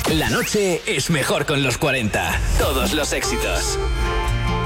La noche es mejor con los 40. Todos los éxitos.